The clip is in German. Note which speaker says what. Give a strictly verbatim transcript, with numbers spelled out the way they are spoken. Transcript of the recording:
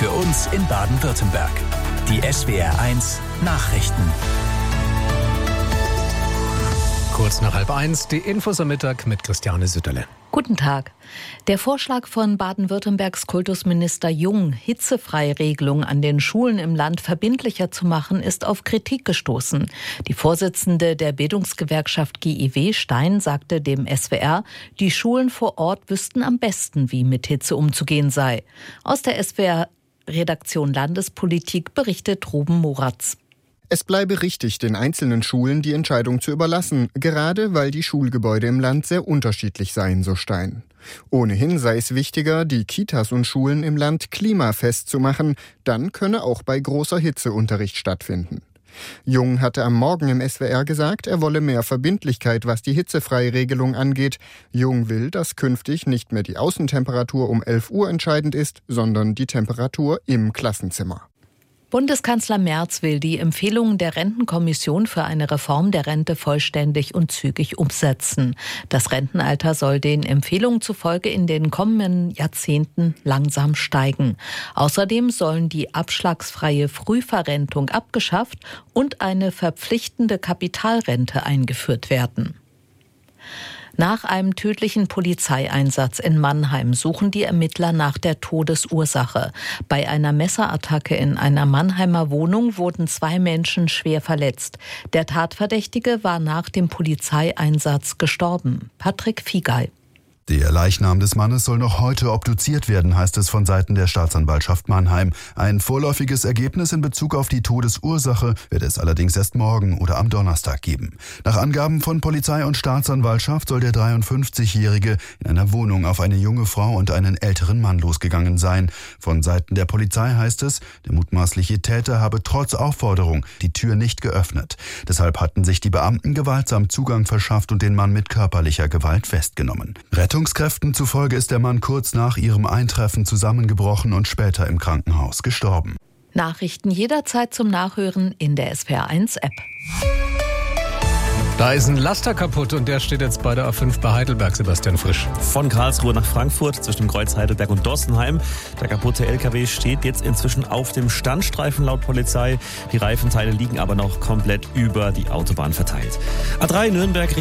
Speaker 1: Für uns in Baden-Württemberg. Die S W R eins Nachrichten.
Speaker 2: Kurz nach halb eins, die Infos am Mittag mit Christiane Sütterle.
Speaker 3: Guten Tag. Der Vorschlag von Baden-Württembergs Kultusminister Jung, Hitzefreiregelungen an den Schulen im Land verbindlicher zu machen, ist auf Kritik gestoßen. Die Vorsitzende der Bildungsgewerkschaft G I W, Stein, sagte dem S W R, die Schulen vor Ort wüssten am besten, wie mit Hitze umzugehen sei. Aus der S W R-Redaktion Landespolitik berichtet Ruben Moratz.
Speaker 4: Es bleibe richtig, den einzelnen Schulen die Entscheidung zu überlassen, gerade weil die Schulgebäude im Land sehr unterschiedlich seien, so Stein. Ohnehin sei es wichtiger, die Kitas und Schulen im Land klimafest zu machen, dann könne auch bei großer Hitze Unterricht stattfinden. Jung hatte am Morgen im S W R gesagt, er wolle mehr Verbindlichkeit, was die Hitzefreiregelung angeht. Jung will, dass künftig nicht mehr die Außentemperatur um elf Uhr entscheidend ist, sondern die Temperatur im Klassenzimmer.
Speaker 3: Bundeskanzler Merz will die Empfehlungen der Rentenkommission für eine Reform der Rente vollständig und zügig umsetzen. Das Rentenalter soll den Empfehlungen zufolge in den kommenden Jahrzehnten langsam steigen. Außerdem sollen die abschlagsfreie Frühverrentung abgeschafft und eine verpflichtende Kapitalrente eingeführt werden. Nach einem tödlichen Polizeieinsatz in Mannheim suchen die Ermittler nach der Todesursache. Bei einer Messerattacke in einer Mannheimer Wohnung wurden zwei Menschen schwer verletzt. Der Tatverdächtige war nach dem Polizeieinsatz gestorben. Patrick Fiegei.
Speaker 5: Der Leichnam des Mannes soll noch heute obduziert werden, heißt es von Seiten der Staatsanwaltschaft Mannheim. Ein vorläufiges Ergebnis in Bezug auf die Todesursache wird es allerdings erst morgen oder am Donnerstag geben. Nach Angaben von Polizei und Staatsanwaltschaft soll der dreiundfünfzigjährige in einer Wohnung auf eine junge Frau und einen älteren Mann losgegangen sein. Von Seiten der Polizei heißt es, der mutmaßliche Täter habe trotz Aufforderung die Tür nicht geöffnet. Deshalb hatten sich die Beamten gewaltsam Zugang verschafft und den Mann mit körperlicher Gewalt festgenommen. Rettungskräften zufolge ist der Mann kurz nach ihrem Eintreffen zusammengebrochen und später im Krankenhaus gestorben.
Speaker 3: Nachrichten jederzeit zum Nachhören in der S W R eins App.
Speaker 2: Da ist ein Laster kaputt und der steht jetzt bei der A fünf bei Heidelberg, Sebastian Frisch.
Speaker 6: Von Karlsruhe nach Frankfurt zwischen dem Kreuz Heidelberg und Dorstenheim. Der kaputte L K W steht jetzt inzwischen auf dem Standstreifen laut Polizei. Die Reifenteile liegen aber noch komplett über die Autobahn verteilt. A drei Nürnberg